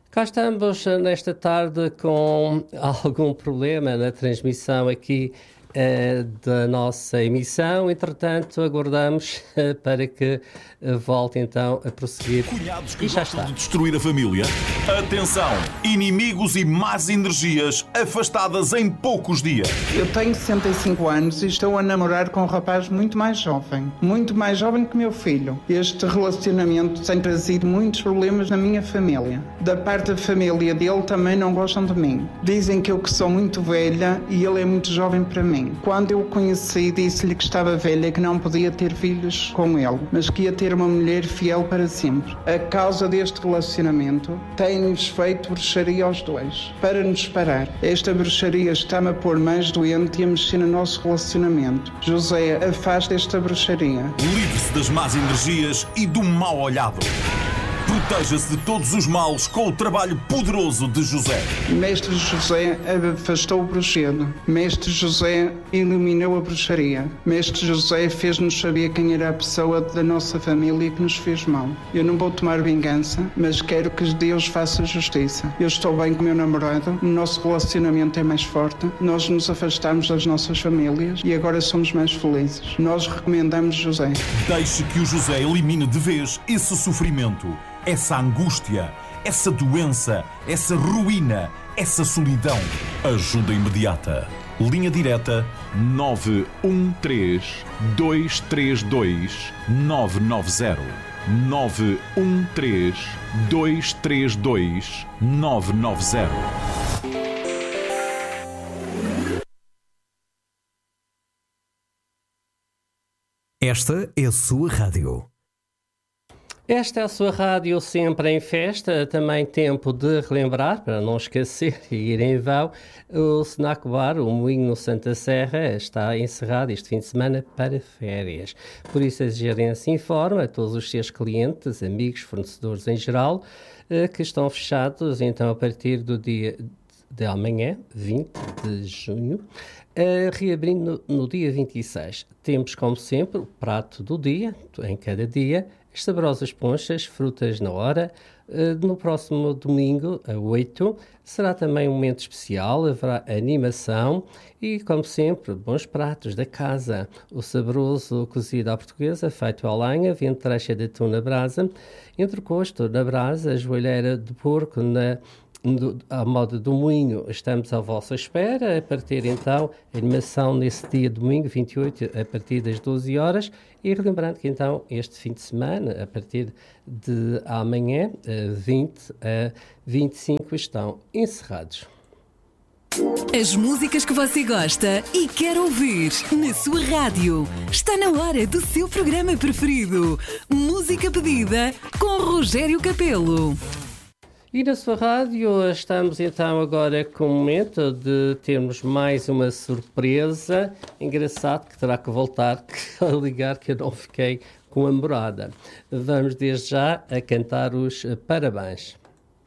Cá estamos nesta tarde com algum problema na transmissão aqui da nossa emissão. Entretanto, aguardamos para que volte então a prosseguir. Cunhados que gostam de destruir a família? Atenção! Inimigos e más energias afastadas em poucos dias. Eu tenho 65 anos e estou a namorar com um rapaz muito mais jovem que meu filho. Este relacionamento tem trazido muitos problemas na minha família. Da parte da família dele também não gostam de mim. Dizem que eu que sou muito velha e ele é muito jovem para mim. Quando eu o conheci, disse-lhe que estava velha e que não podia ter filhos com ele, mas que ia ter uma mulher fiel para sempre. A causa deste relacionamento tem-nos feito bruxaria aos dois, para nos separar. Esta bruxaria está-me a pôr mais doente e a mexer no nosso relacionamento. José, afaste esta bruxaria. Livre-se das más energias e do mau olhado. Proteja-se de todos os males com o trabalho poderoso de José. Mestre José afastou o bruxedo. Mestre José eliminou a bruxaria. Mestre José fez-nos saber quem era a pessoa da nossa família que nos fez mal. Eu não vou tomar vingança, mas quero que Deus faça justiça. Eu estou bem com o meu namorado, o nosso relacionamento é mais forte, nós nos afastamos das nossas famílias e agora somos mais felizes. Nós recomendamos José. Deixe que o José elimine de vez esse sofrimento, essa angústia, essa doença, essa ruína, essa solidão. Ajuda imediata. Linha direta 913-232-990. 913-232-990. Esta é a sua rádio. Esta é a sua rádio sempre em festa, também tempo de relembrar, para não esquecer e ir em vão, o Snack Bar, o Moinho no Santa Serra, está encerrado este fim de semana para férias. Por isso a gerência informa a todos os seus clientes, amigos, fornecedores em geral, que estão fechados então a partir do dia de amanhã, 20 de junho, reabrindo no dia 26. Temos, como sempre, o prato do dia, em cada dia, as saborosas ponchas, frutas na hora. No próximo domingo, a 8, será também um momento especial, haverá animação e, como sempre, bons pratos da casa. O saboroso cozido à portuguesa, feito à lenha, ventrecha de atum na brasa, entrecosto na brasa, joelheira de porco à moda do Moinho. Estamos à vossa espera, a partir então, a animação nesse dia domingo 28, a partir das 12 horas, e relembrando que então este fim de semana, a partir de amanhã, 20 a 25, estão encerrados. As músicas que você gosta e quer ouvir na sua rádio. Está na hora do seu programa preferido. Música pedida com Rogério Capelo. E na sua rádio estamos então agora com o momento de termos mais uma surpresa. Engraçado que terá que voltar a ligar que eu não fiquei com a morada. Vamos desde já a cantar os parabéns.